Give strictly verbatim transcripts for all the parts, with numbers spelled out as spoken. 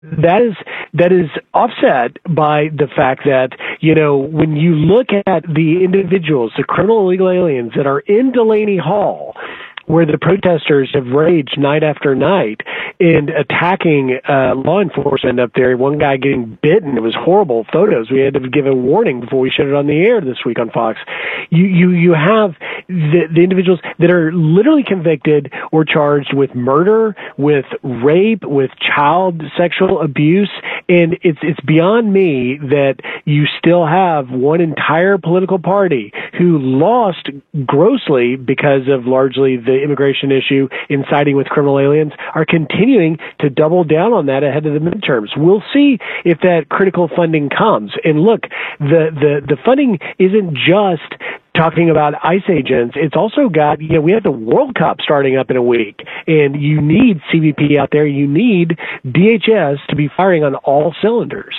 That is that is offset by the fact that, you know, when you look at the individuals, the criminal illegal aliens that are in Delaney Hall, where the protesters have raged night after night and attacking uh, law enforcement up there. One guy getting bitten. It was horrible photos. We had to give a warning before we showed it on the air this week on Fox. You you you have the, the individuals that are literally convicted or charged with murder, with rape, with child sexual abuse, and it's it's beyond me that you still have one entire political party who lost grossly because of largely the immigration issue inciting with criminal aliens are continuing to double down on that ahead of the midterms. We'll see if that critical funding comes. And look, the, the, the funding isn't just talking about ICE agents. It's also got, you know, we have the World Cup starting up in a week, and you need C B P out there. You need D H S to be firing on all cylinders.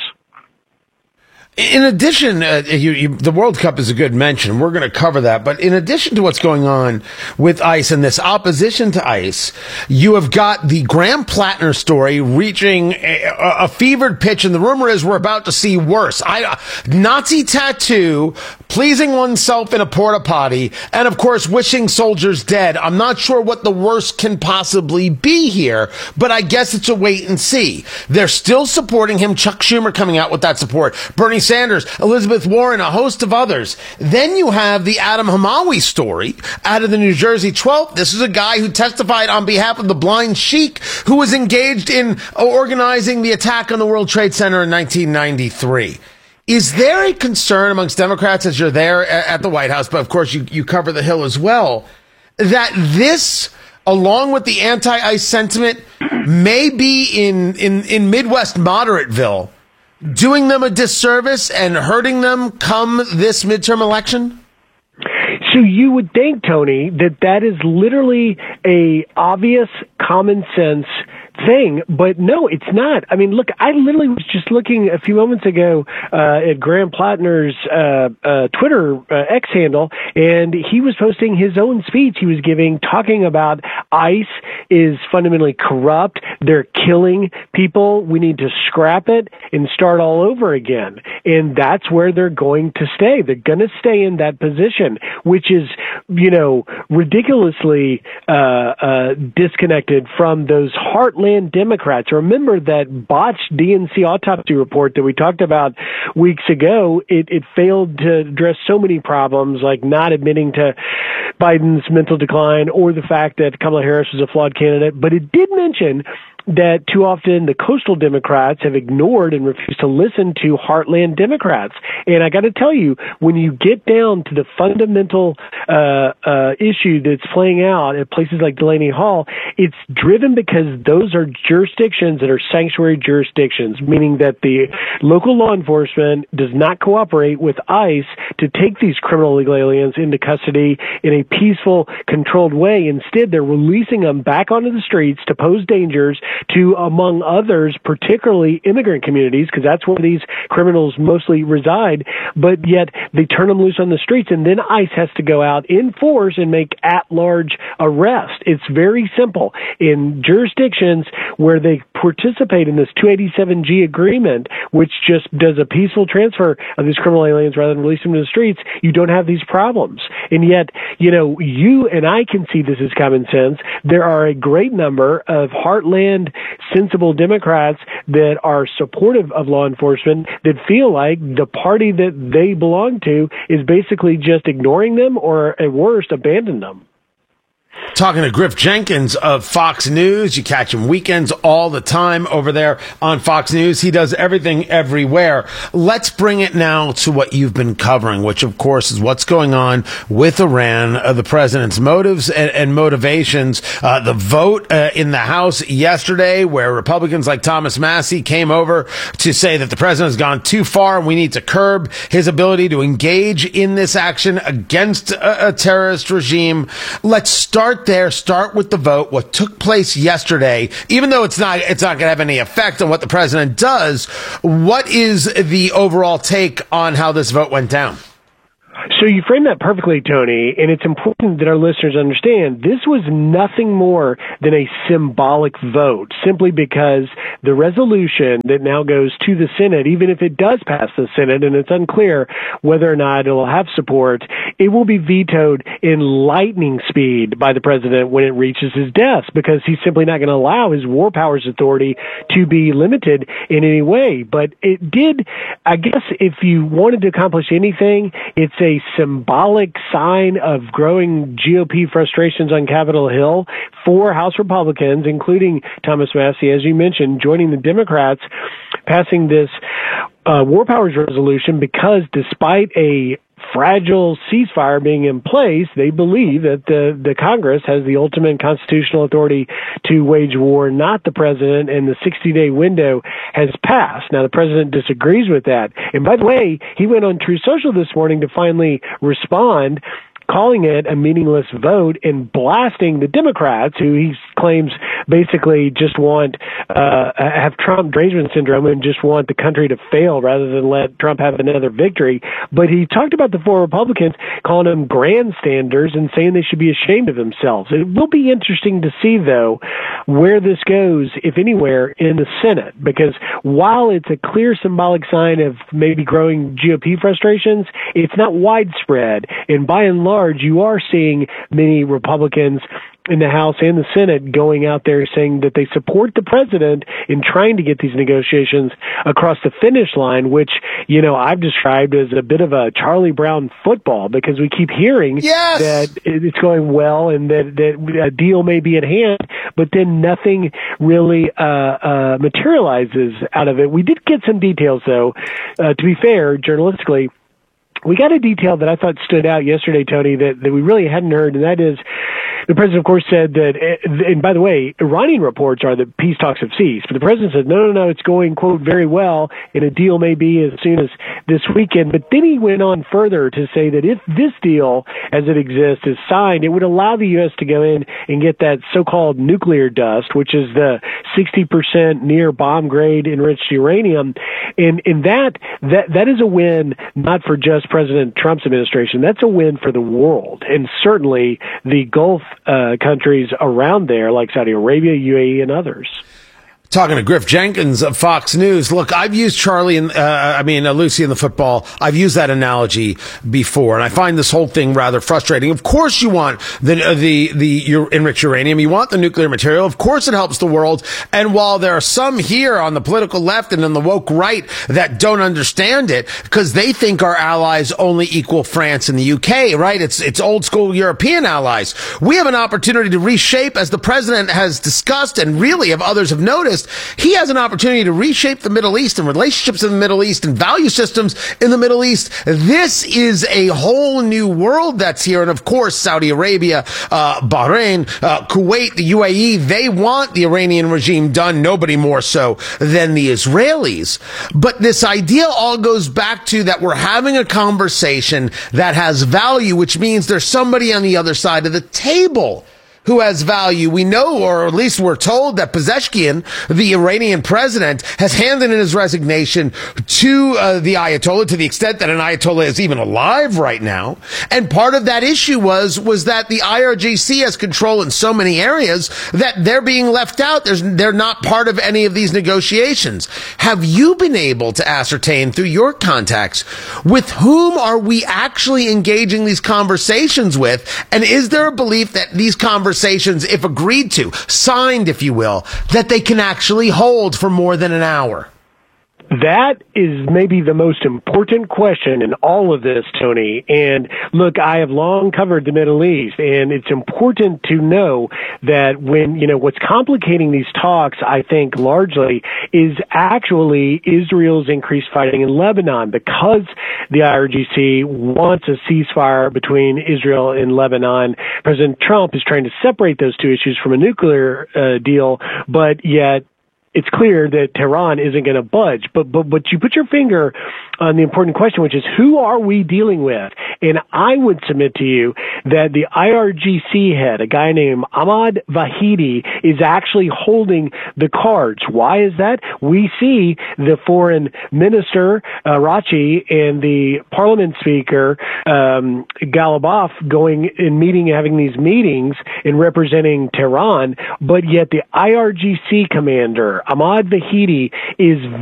In addition, uh, you, you, the World Cup is a good mention. We're going to cover that. But in addition to what's going on with ICE and this opposition to ICE, you have got the Graham Plattner story reaching a, a fevered pitch, and the rumor is we're about to see worse. I, Nazi tattoo, pleasing oneself in a porta potty, and of course wishing soldiers dead. I'm not sure what the worst can possibly be here, but I guess it's a wait and see. They're still supporting him. Chuck Schumer coming out with that support. Bernie Sanders, Elizabeth Warren, a host of others. Then you have the Adam Hamawi story out of the New Jersey twelfth. This is a guy who testified on behalf of the Blind Sheik, who was engaged in organizing the attack on the World Trade Center in nineteen ninety-three. Is there a concern amongst Democrats, as you're there at the White House, but of course you, you cover the Hill as well, that this, along with the anti-ICE sentiment, may be in, in, in Midwest Moderatville, doing them a disservice and hurting them come this midterm election? So you would think, Tony, that that is literally a obvious common sense thing, but no, it's not. I mean, look, I literally was just looking a few moments ago uh, at Graham Plattner's uh, uh, Twitter uh, X handle, and he was posting his own speech he was giving, talking about ICE is fundamentally corrupt. They're killing people. We need to scrap it and start all over again. And that's where they're going to stay. They're going to stay in that position, which is, you know, ridiculously uh, uh, disconnected from those heartland Democrats. Remember that botched D N C autopsy report that we talked about weeks ago. It, it failed to address so many problems, like not admitting to Biden's mental decline or the fact that Kamala Harris was a flawed candidate. But it did mention that too often the coastal Democrats have ignored and refused to listen to heartland Democrats. And I got to tell you, when you get down to the fundamental uh, uh, issue that's playing out at places like Delaney Hall, it's driven because those are jurisdictions that are sanctuary jurisdictions, meaning that the local law enforcement does not cooperate with ICE to take these criminal illegal aliens into custody in a peaceful, controlled way. Instead, they're releasing them back onto the streets to pose dangers to, among others, particularly immigrant communities, because that's where these criminals mostly reside, but yet they turn them loose on the streets, and then ICE has to go out in force and make at-large arrests. It's very simple. In jurisdictions where they participate in this two eighty-seven G agreement, which just does a peaceful transfer of these criminal aliens rather than release them to the streets, you don't have these problems. And yet, you know, you and I can see this as common sense. There are a great number of heartland sensible Democrats that are supportive of law enforcement that feel like the party that they belong to is basically just ignoring them or, at worst, abandon them. Talking to Griff Jenkins of Fox News. You catch him weekends all the time over there on Fox News. He does everything everywhere. Let's bring it now to what you've been covering, which, of course, is what's going on with Iran, uh, the president's motives and, and motivations. Uh, the vote uh, in the House yesterday, where Republicans like Thomas Massie came over to say that the president has gone too far and we need to curb his ability to engage in this action against a, a terrorist regime. Let's start Start there, start with the vote, what took place yesterday. Even though it's not it's not going to have any effect on what the president does, what is the overall take on how this vote went down? So you framed that perfectly, Tony, and it's important that our listeners understand this was nothing more than a symbolic vote, simply because the resolution that now goes to the Senate, even if it does pass the Senate, and it's unclear whether or not it'll have support, it will be vetoed in lightning speed by the president when it reaches his desk, because he's simply not going to allow his war powers authority to be limited in any way. But it did, I guess, if you wanted to accomplish anything, it's a symbolic sign of growing G O P frustrations on Capitol Hill for House Republicans, including Thomas Massie, as you mentioned, joining the Democrats, passing this uh, war powers resolution, because despite a fragile ceasefire being in place, they believe that the, the Congress has the ultimate constitutional authority to wage war, not the president, and the sixty-day window has passed. Now, the president disagrees with that. And by the way, he went on Truth Social this morning to finally respond, calling it a meaningless vote and blasting the Democrats, who he claims basically just want, uh, have Trump derangement syndrome and just want the country to fail rather than let Trump have another victory. But he talked about the four Republicans, calling them grandstanders and saying they should be ashamed of themselves. It will be interesting to see, though, where this goes, if anywhere, in the Senate, because while it's a clear symbolic sign of maybe growing G O P frustrations, it's not widespread. And by and large, you are seeing many Republicans in the House and the Senate going out there saying that they support the president in trying to get these negotiations across the finish line, which, you know, I've described as a bit of a Charlie Brown football, because we keep hearing yes! that it's going well and that, that a deal may be at hand, but then nothing really uh, uh, materializes out of it. We did get some details, though, uh, to be fair, journalistically. We got a detail that I thought stood out yesterday, Tony, that, that we really hadn't heard, and that is the president, of course, said that, and by the way, Iranian reports are that peace talks have ceased, but the president said, no, no, no, it's going, quote, very well, and a deal may be as soon as this weekend. But then he went on further to say that if this deal, as it exists, is signed, it would allow the U S to go in and get that so-called nuclear dust, which is the sixty percent near bomb-grade enriched uranium, and, and that, that, that is a win not for just President Trump's administration. That's a win for the world, and certainly the Gulf uh, countries around there, like Saudi Arabia, U A E, and others. Talking to Griff Jenkins of Fox News. Look, I've used Charlie and, uh, I mean, uh, Lucy in the football. I've used that analogy before, and I find this whole thing rather frustrating. Of course you want the, uh, the, the your enriched uranium. You want the nuclear material. Of course it helps the world. And while there are some here on the political left and on the woke right that don't understand it, because they think our allies only equal France and the U K, right? It's, it's old school European allies. We have an opportunity to reshape, as the president has discussed, and really, if others have noticed, he has an opportunity to reshape the Middle East and relationships in the Middle East and value systems in the Middle East. This is a whole new world that's here. And of course, Saudi Arabia, uh, Bahrain, uh, Kuwait, the U A E, they want the Iranian regime done, nobody more so than the Israelis. But this idea all goes back to that we're having a conversation that has value, which means there's somebody on the other side of the table who has value. We know, or at least we're told, that Pezeshkian, the Iranian president, has handed in his resignation to uh, the Ayatollah, to the extent that an Ayatollah is even alive right now. And part of that issue was was that the I R G C has control in so many areas that they're being left out. There's, they're not part of any of these negotiations. Have you been able to ascertain through your contacts with whom are we actually engaging these conversations with? And is there a belief that these conversations Conversations, if agreed to, signed, if you will, that they can actually hold for more than an hour? That is maybe the most important question in all of this, Tony. And look, I have long covered the Middle East, and it's important to know that when, you know, what's complicating these talks, I think largely, is actually Israel's increased fighting in Lebanon, because the I R G C wants a ceasefire between Israel and Lebanon. President Trump is trying to separate those two issues from a nuclear uh, deal, but yet it's clear that Tehran isn't going to budge. But, but, but you put your finger on the important question, which is, who are we dealing with? And I would submit to you that the I R G C head, a guy named Ahmad Vahidi, is actually holding the cards. Why is that? We see the foreign minister, uh, Rachi, and the parliament speaker, um, Galibaf, going and meeting, having these meetings and representing Tehran, but yet the I R G C commander, Ahmad Vahidi, is